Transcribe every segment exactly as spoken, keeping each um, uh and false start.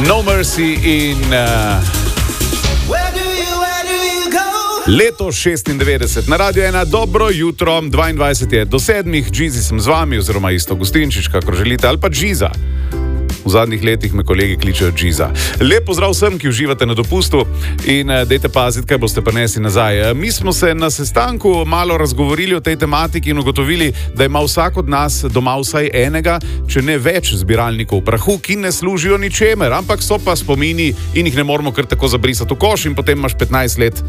No Mercy in uh, leto šestindevetdeset. Na Radio ena, dobro jutro, dvaindvajset je do sedmih, Džizi sem z vami, oziroma isto Gustinčič, kakor želite, ali pa Džiza. V zadnjih letih me kolegi kličejo Džiza. Lep pozdrav vsem, ki uživate na dopustu in uh, dejte paziti, kaj boste prinesli nazaj. Uh, mi smo se na sestanku malo razgovorili o tej tematiki in ugotovili, da ima vsak od nas doma vsaj enega, če ne več zbiralnikov prahu, ki ne služijo ničemer, ampak so pa spomini in jih ne moramo kar tako zabrisati v koš in potem imaš petnajst let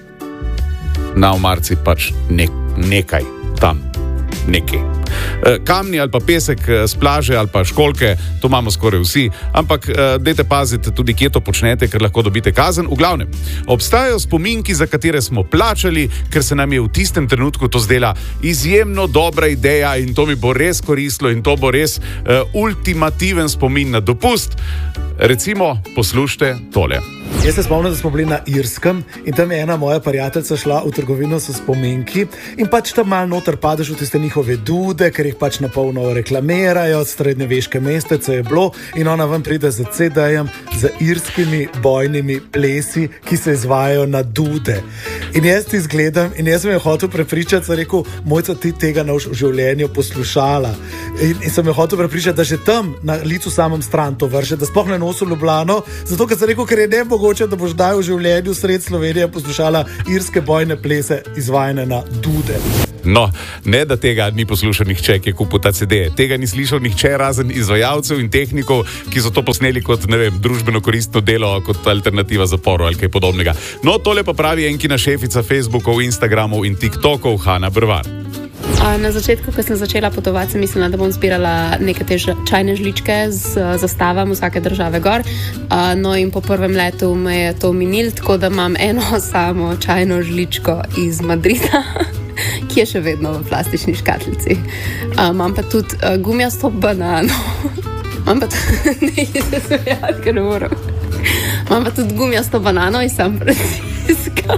na omarci pač ne, nekaj tam, nekaj. Kamni ali pa pesek z plaže ali pa školjke, to imamo skoraj vsi, ampak dajte paziti tudi, kje to počnete, ker lahko dobite kazen. V glavnem, obstajajo spominki, za katere smo plačali, ker se nam je v tistem trenutku to zdela izjemno dobra ideja in to mi bo res koristilo in to bo res uh, ultimativen spomin na dopust. Recimo, poslušajte tole. Jaz se spomnim, da smo bili na Irskem in tam je ena moja prijateljica šla v trgovino s spominki in pač tam malo noter padeš v tiste njihove dude, ker jih pač napolno reklamirajo, srednjeveške mestece je bilo in ona ven pride z ce dejem z irskimi bojnimi plesi, ki se izvajajo na dude. In jaz ti zgledam in jaz sem jo hotel prepričati, sem rekel, Mojca, ti tega ne boš v življenju poslušala. In, in sem jo hotel prepričati, da že tam na licu samem stran to vrše, da sploh ne nosi v Ljubljano, zato ker sem rekel, ker je ne mogoče, da boš daj v življenju sred Slovenije poslušala irske bojne plese izvajane na dude. No, ne da tega ni poslušal nihče, ki je kupil ta ce de. Tega ni slišal nihče razen izvajalcev in tehnikov, ki so to posneli kot, ne vem, družbeno koristno delo, kot alternativa zaporu ali kaj podobnega. No, tole pa pravi enkina šefica Facebookov, Instagramov in TikTokov, Hana Brvar. Na začetku, ko sem začela potovati, sem mislila, da bom zbirala neke te čajne žličke z zastavami vsake države gor. No in po prvem letu me je to minil, tako da imam eno samo čajno žličko iz Madrida, ki je še vedno v plastični škatlici. Imam pa tudi gumijasto banano. Imam pa tudi, ne se smejati, ker ne moram. Imam pa tudi gumijasto banano iz San Francisca.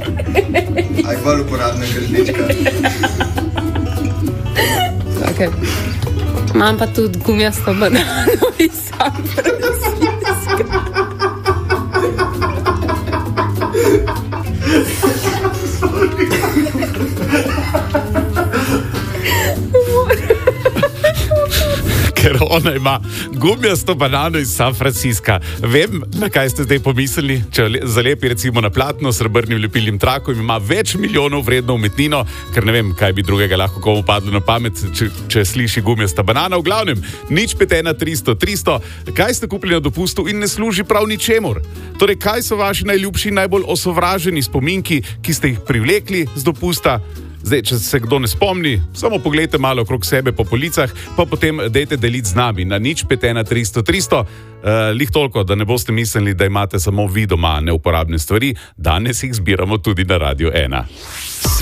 Aj bolj uporabna žlička. Okay. Imam pa tudi gumijasto banano iz San Francisca. Ker ona ima gumijasto banano iz San Francisca. Vem, na kaj ste zdaj pomislili, če zalepi recimo na platno s srebrnim lepilnim trakom, ima več milijonov vredno umetnino, ker ne vem, kaj bi drugega lahko komu padlo na pamet, če, če sliši gumijasta banana. V glavnem, nič pet ena tristo tristo, kaj ste kupili na dopustu in ne služi prav ničemur? Torej, kaj so vaši najljubši, najbolj osovraženi spominki, ki ste jih privlekli z dopusta? Zdaj, če se kdo ne spomni, samo pogledajte malo okrog sebe po policah, pa potem dejte deliti z nami na nič pet ena tristo tristo. Uh, lih toliko, da ne boste mislili, da imate samo vi doma neuporabne stvari, danes jih zbiramo tudi na Radio ena.